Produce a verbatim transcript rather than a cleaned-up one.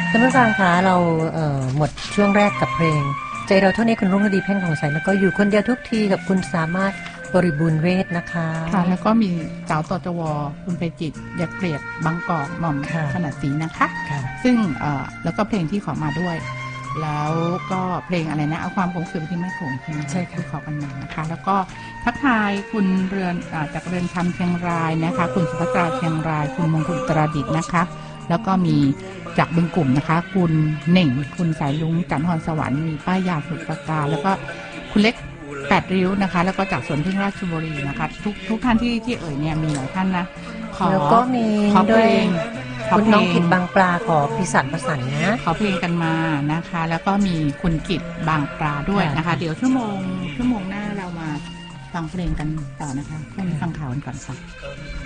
ท่านผู้ฟังคะเราเอ่อหมดช่วงแรกกับเพลงใจเราเท่านี้คุณรุ่งฤดีเพ่งของใสแล้วก็อยู่คนเดียวทุกทีกับคุณสามารถบริบูรณ์เวทนะคะค่ะแล้วก็มีสาวตจวคุณไปจิตอยากเกลียดบางกอกหม่อมขนาดสีนะคะซึ่งเอ่อแล้วก็เพลงที่ขอมาด้วยแล้วก็เพลงอะไรนะเอาความคงสืบที่ไม่คงใช่คือขอกันมานะคะแล้วก็ทักทายคุณเรือนจากเรือนคำเชียงรายนะคะคุณสุภัตราเชียงรายคุณมงคลตราดิษฐ์นะคะแล้วก็มีจากบึงกลุ่มนะคะคุณเหน่งคุณสายลุงจันทร์ฮอนสวรรค์มีป้ายยาสุดประการแล้วก็คุณเล็กแปดริ้วนะคะแล้วก็จากสวนพึ่งราชบุรีนะคะทุกทุกท่านที่ที่เอ่ยเนี่ยมีหลายท่านนะขอแล้วก็มีขอเพลงคุณน้องกิจบางปลาขอพิสันประสันนะขอเพลงกันมานะคะแล้วก็มีคุณกิจบางปลาด้วยนะคะเดี๋ยวชั่วโมงชั่วโมงหน้าเรามาฟังเพลงกันต่อนะคะฟังข่าวกันก่อนค่ะ